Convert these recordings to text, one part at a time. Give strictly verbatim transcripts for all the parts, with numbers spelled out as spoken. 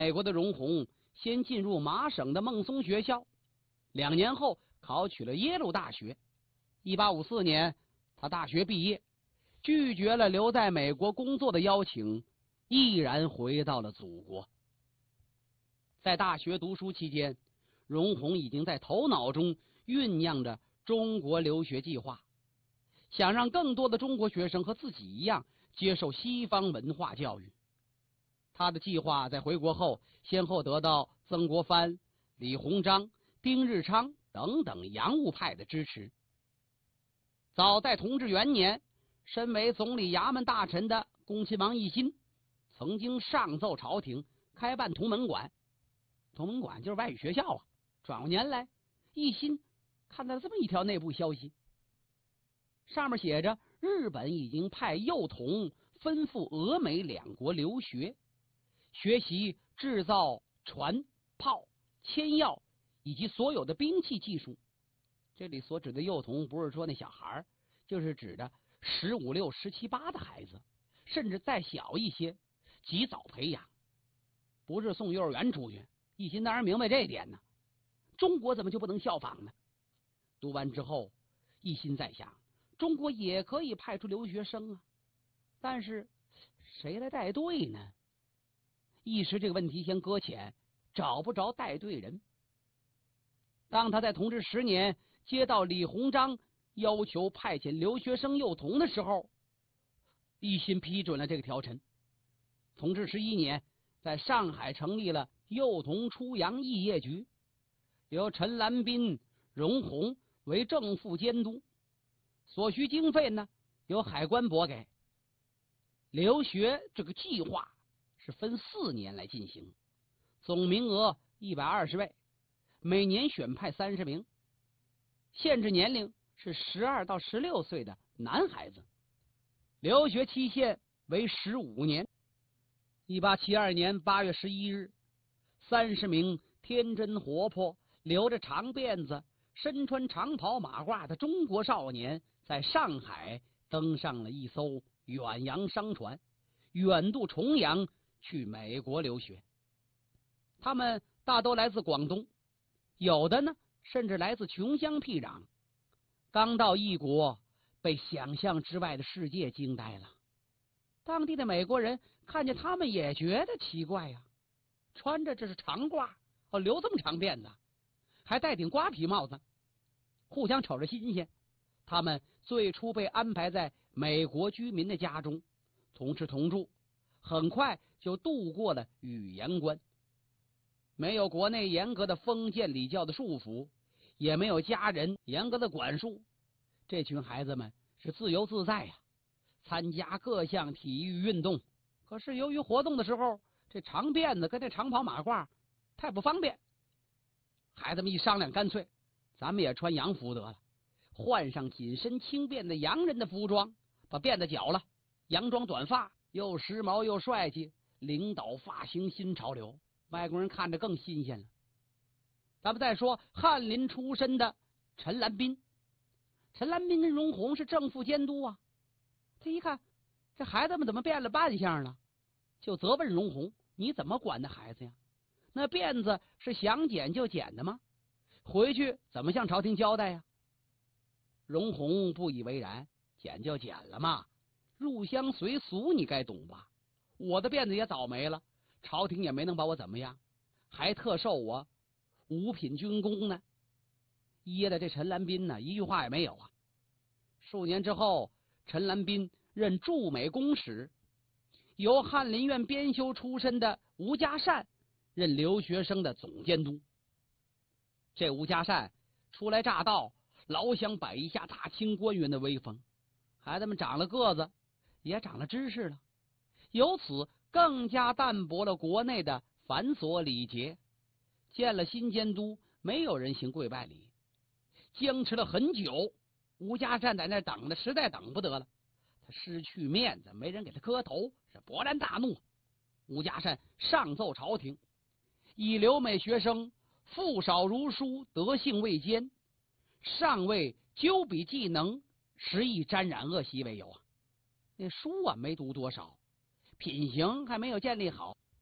美国的荣闳先进入麻省的孟松学校，两年后考取了耶鲁大学。一八五四年，他大学毕业，拒绝了留在美国工作的邀请，毅然回到了祖国。在大学读书期间，荣闳已经在头脑中酝酿着中国留学计划，想让更多的中国学生和自己一样接受西方文化教育。他的计划在回国后先后得到曾国藩、李鸿章、丁日昌等等洋务派的支持。早在同治元年，身为总理衙门大臣的恭亲王奕欣曾经上奏朝廷开办同门馆，同门馆就是外语学校啊。转过年来，奕欣看到了这么一条内部消息，上面写着日本已经派幼童奔赴俄美两国留学，学习制造船、炮、铅药以及所有的兵器技术。这里所指的幼童不是说那小孩，就是指的十五六、十七八的孩子，甚至再小一些，及早培养，不是送幼儿园出去。奕欣当然明白这一点呢，中国怎么就不能效仿呢？读完之后，奕欣在想，中国也可以派出留学生啊，但是谁来带队呢？一时这个问题先搁浅，找不着带队人。当他在同治十年接到李鸿章要求派遣留学生幼童的时候，奕欣批准了这个条陈。同治十一年，在上海成立了幼童出洋肄业局，由陈兰宾、荣闳为正副监督，所需经费呢由海关拨给。留学这个计划是分四年来进行，总名额一百二十位，每年选派三十名，限制年龄是十二到十六岁的男孩子，留学期限为十五年。一八七二年八月十一日，三十名天真活泼、留着长辫子、身穿长袍马褂的中国少年，在上海登上了一艘远洋商船，远渡重洋去美国留学。他们大都来自广东，有的呢甚至来自穷乡僻壤。刚到异国，被想象之外的世界惊呆了。当地的美国人看见他们也觉得奇怪呀、啊，穿着这是长褂，哦，留这么长辫子，还戴顶瓜皮帽子，互相瞅着新鲜。他们最初被安排在美国居民的家中，同吃同住，很快就度过了语言关。没有国内严格的封建礼教的束缚，也没有家人严格的管束，这群孩子们是自由自在呀、啊，参加各项体育运动。可是由于活动的时候，这长辫子跟这长袍马褂太不方便，孩子们一商量，干脆咱们也穿洋服得了，换上紧身轻便的洋人的服装，把辫子绞了，洋装短发，又时髦又帅气，领导发型新潮流，外国人看着更新鲜了。咱们再说翰林出身的陈兰宾，陈兰宾跟荣闳是正副监督啊。他一看这孩子们怎么变了扮相了，就责问荣闳，你怎么管那孩子呀？那辫子是想剪就剪的吗？回去怎么向朝廷交代呀？荣闳不以为然，剪就剪了嘛，入乡随俗你该懂吧？我的辫子也早没了，朝廷也没能把我怎么样，还特授我五品军功呢。噎的这陈兰宾呢，一句话也没有啊。数年之后，陈兰宾任驻美公使，由翰林院编修出身的吴家善任留学生的总监督。这吴家善初来乍到，老想摆一下大清官员的威风，孩子们长了个子，也长了知识了，由此更加淡薄了国内的繁琐礼节。见了新监督，没有人行跪拜礼，僵持了很久。吴家善在那等的实在等不得了，他失去面子，没人给他磕头，是勃然大怒。吴家善上奏朝廷，以留美学生富少如书，德性未坚，尚未究笔技能，实易沾染恶习为由啊。那书啊没读多少，品行还没有建立好，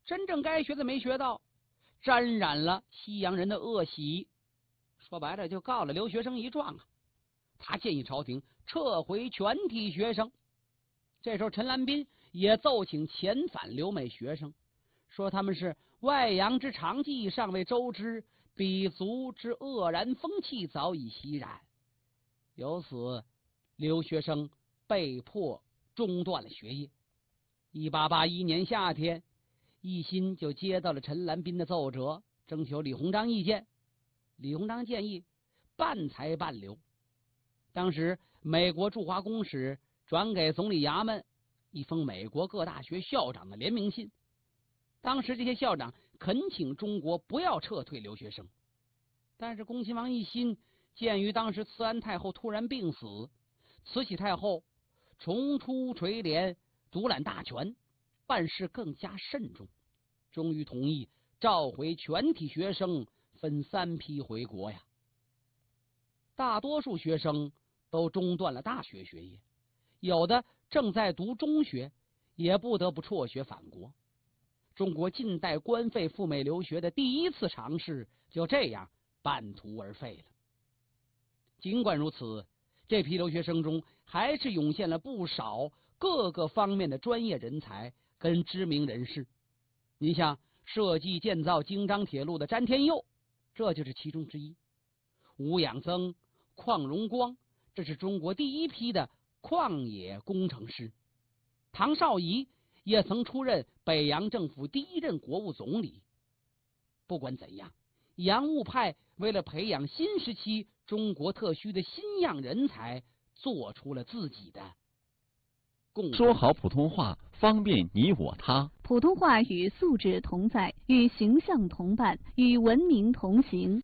真正该学的没学到，沾染了西洋人的恶习，说白了就告了留学生一状啊。他建议朝廷撤回全体学生。这时候陈兰斌也奏请遣返留美学生，说他们是外洋之长技尚未周知，鄙族之恶然风气早已习染。由此留学生被迫中断了学业。一八八一年夏天，奕欣就接到了陈兰斌的奏折，征求李鸿章意见。李鸿章建议半才半留。当时美国驻华公使转给总理衙门一封美国各大学校长的联名信，当时这些校长恳请中国不要撤退留学生。但是恭亲王奕欣鉴于当时慈安太后突然病死，慈禧太后重出垂帘，独揽大权，办事更加慎重，终于同意召回全体学生，分三批回国呀。大多数学生都中断了大学学业，有的正在读中学，也不得不辍学返国。中国近代官费赴美留学的第一次尝试就这样半途而废了。尽管如此，这批留学生中还是涌现了不少各个方面的专业人才跟知名人士。你像设计建造京张铁路的詹天佑，这就是其中之一。吴养增、邝荣光，这是中国第一批的矿业工程师。唐绍仪也曾出任北洋政府第一任国务总理。不管怎样，洋务派为了培养新时期中国特需的新样人才，做出了自己的贡献。 说好普通话，方便你我他。 普通话与素质同在，与形象同伴，与文明同行。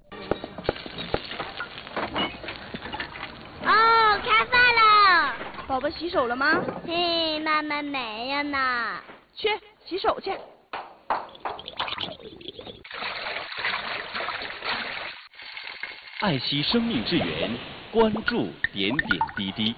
哦，开饭了！ 宝宝洗手了吗？ 嘿，妈妈没有呢。 去洗手去。 爱惜生命之源，关注点点滴滴。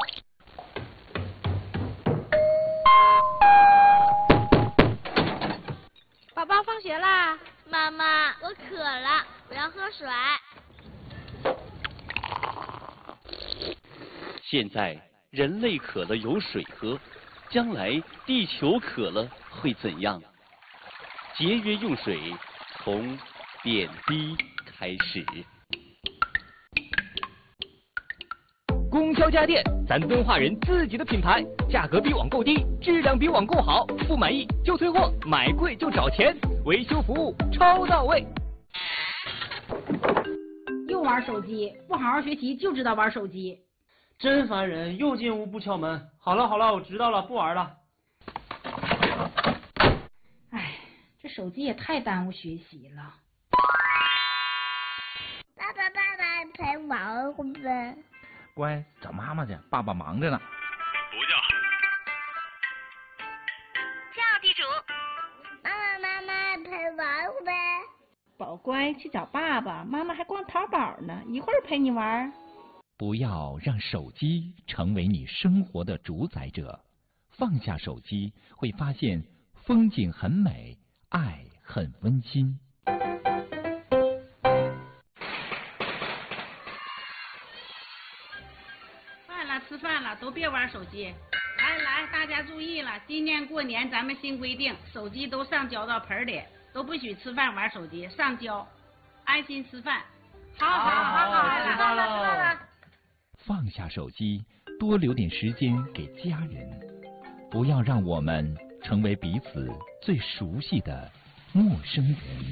宝宝放学啦！ 妈妈，我渴了，我要喝水。 现在人类渴了有水喝，将来地球渴了会怎样？节约用水，从点滴开始。 供销家电，咱敦化人自己的品牌，价格比网购低，质量比网购好，不满意就退货，买贵就找钱，维修服务超到位。 又玩手机，不好好学习就知道玩手机， 真烦人！又进屋不敲门。好了好了，我知道了，不玩了。 哎，这手机也太耽误学习了。 爸爸爸爸陪玩会不会？ 乖，找妈妈去，爸爸忙着呢。 不叫。 叫地主。妈妈妈妈陪玩会不会？ 宝乖，去找爸爸，妈妈还逛淘宝呢，一会儿陪你玩。 不要让手机成为你生活的主宰者，放下手机，会发现风景很美，爱很温馨。 吃饭了，都别玩手机。来来，大家注意了，今年过年咱们新规定，手机都上交到盆里，都不许吃饭玩手机，上交，安心吃饭。好好好好， 知道了。 放下手机，多留点时间给家人，不要让我们成为彼此最熟悉的陌生人。